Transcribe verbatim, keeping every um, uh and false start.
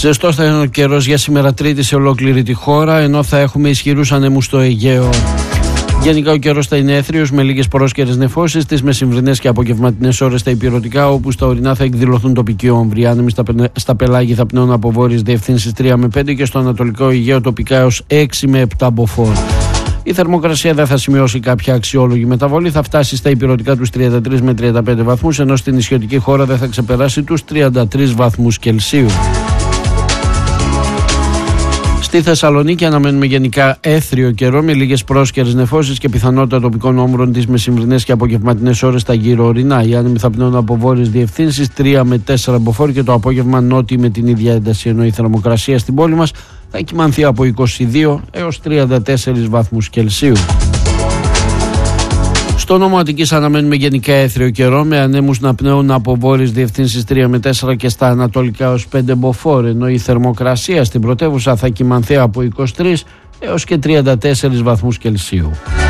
Ζεστός θα είναι ο καιρός για σήμερα Τρίτη σε ολόκληρη τη χώρα, ενώ θα έχουμε ισχυρούς ανέμους στο Αιγαίο. Γενικά ο καιρός θα είναι έθριος με λίγες πρόσκαιρες νεφώσεις στις μεσημβρινές και απογευματινές ώρες στα ηπειρωτικά, όπου στα ορεινά θα εκδηλωθούν τοπικοί όμβροι. Άνεμοι στα, στα πελάγη θα πνέουν από βόρειες διευθύνσεις τρία με πέντε και στο ανατολικό Αιγαίο τοπικά έως έξι με επτά μποφόρ. Η θερμοκρασία δεν θα σημειώσει κάποια αξιόλογη μεταβολή, θα φτάσει στα ηπειρωτικά τους τριάντα τρεις με τριάντα πέντε βαθμούς, ενώ στην νησιωτική χώρα δεν θα ξεπεράσει τους τριάντα τρεις βαθμούς Κελσίου. Στη Θεσσαλονίκη αναμένουμε γενικά έθριο καιρό με λίγες πρόσκαιρες νεφώσεις και πιθανότητα τοπικών όμβρων τις μεσημβρινές και απογευματινές ώρες στα γύρω ορεινά. Οι άνεμοι θα πνέουν από βόρειες διευθύνσεις τρία με τέσσερα μποφόρ και το απόγευμα νότιοι με την ίδια ένταση, ενώ η θερμοκρασία στην πόλη μας θα κυμανθεί από είκοσι δύο έως τριάντα τέσσερις βαθμούς Κελσίου. Στο νόμο Αττικής αναμένουμε γενικά έθριο καιρό με ανέμους να πνέουν από βόρειες διευθύνσεις τρία με τέσσερα και στα ανατολικά ως πέντε μποφόρ, ενώ η θερμοκρασία στην πρωτεύουσα θα κυμανθεί από είκοσι τρεις έως και τριάντα τέσσερις βαθμούς Κελσίου.